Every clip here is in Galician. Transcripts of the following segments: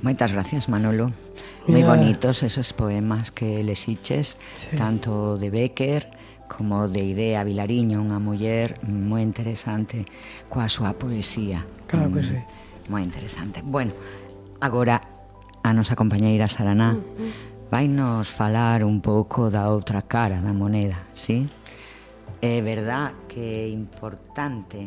Moitas gracias, Manolo. Moi bonitos esos poemas que lexiches, tanto de Bécquer como de Idea Vilariño, unha muller moi interesante coa súa poesía. Claro que sí. Moi interesante. Bueno, agora a nosa compañeira Saraná vainos falar un pouco da outra cara da moneda, sí? É verdad que é importante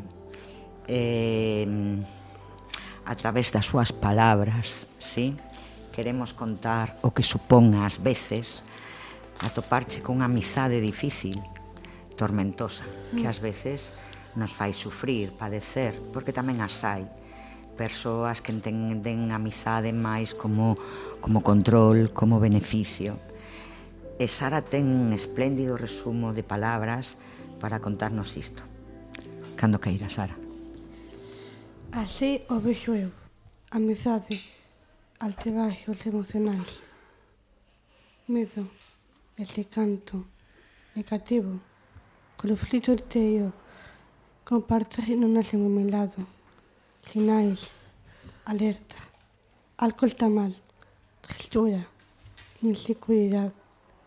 a través das súas palabras, sí? Queremos contar o que supón ás veces atoparche cunha amizade difícil, tormentosa, que ás veces nos fai sufrir, padecer, porque tamén as hai persoas que entenden a amizade máis como control, como beneficio. E Sara ten un espléndido resumo de palabras para contarnos isto. Cando queira, Sara. Así o vexo eu, amizade, altibajos emocionais, medo, ese canto negativo, conflito interior, compartir non nace un lado, sinais, alerta, algo está mal, tristura, inseguridade,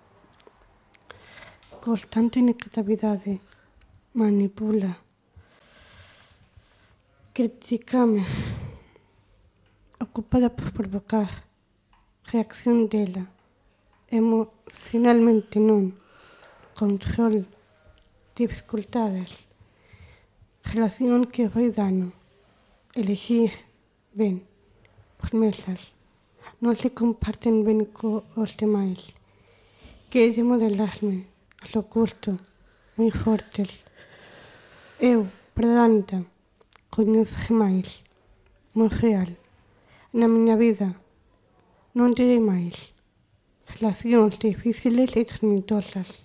constante negatividade, manipula, criticame, ocupada por provocar, reacción dela, emocionalmente non, control, dificultades, relación que fai dano, elegir ben, promesas, non se comparten ben cos demais, que de modelarme, a lo gusto, moi fortes. Eu, predanta, coñecer máis, moi real. Na miña vida, non direi máis. Relacións difíciles e tormentosas.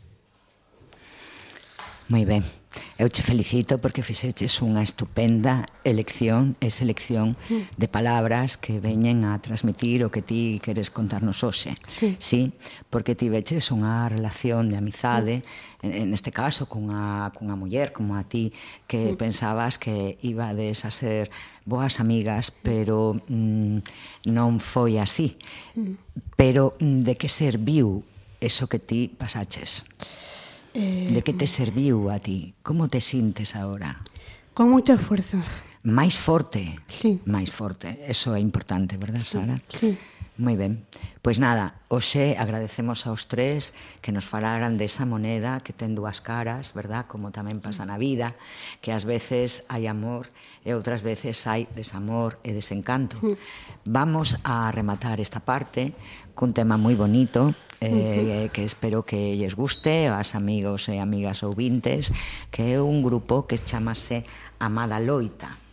Moi ben. Eu te felicito porque fixeches unha estupenda elección e selección de palabras que veñen a transmitir o que ti queres contarnos hoxe. Sí, porque ti veches unha relación de amizade, neste caso cunha muller como a ti, que pensabas que ibades a ser boas amigas, pero non foi así. Pero de que serviu eso que ti pasaches? De que te serviu a ti? Como te sintes agora? Con moita forza. Máis forte? Sí. Máis forte. Eso é importante, verdad, Sara? Sí. Moi ben. Pois nada, hoxe agradecemos aos tres que nos falaran desa moneda que ten dúas caras, verdad? Como tamén pasa na vida, que ás veces hai amor e outras veces hai desamor e desencanto. Vamos a rematar esta parte cun tema moi bonito, que espero que lles guste aos amigos e amigas ouvintes, que é un grupo que chamase Amada Loita.